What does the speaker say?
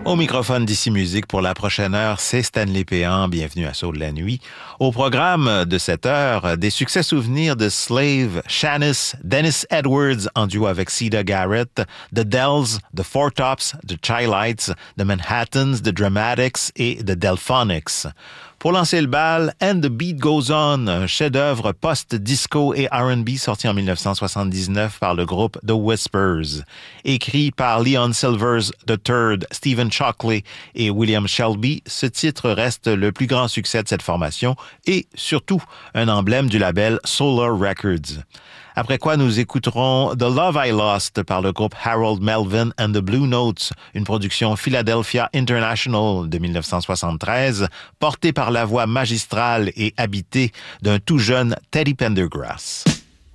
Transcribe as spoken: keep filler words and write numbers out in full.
Au microphone d'Ici Musique pour la prochaine heure, c'est Stanley Péan. Bienvenue à Saut de la nuit. Au programme de cette heure, des succès souvenirs de Slave, Shanice, Dennis Edwards en duo avec Sida Garrett, The Dells, The Four Tops, The Chi-Lights, The Manhattans, The Dramatics et The Delphonics. Pour lancer le bal, And the Beat Goes On, un chef-d'œuvre post-disco et R and B sorti en dix-neuf cent soixante-dix-neuf par le groupe The Whispers. Écrit par Leon Silvers the third, Stephen Shockley et William Shelby, ce titre reste le plus grand succès de cette formation et, surtout, un emblème du label Solar Records. Après quoi, nous écouterons The Love I Lost par le groupe Harold Melvin and the Blue Notes, une production Philadelphia International de dix-neuf cent soixante-treize, portée par la voix magistrale et habitée d'un tout jeune Teddy Pendergrass.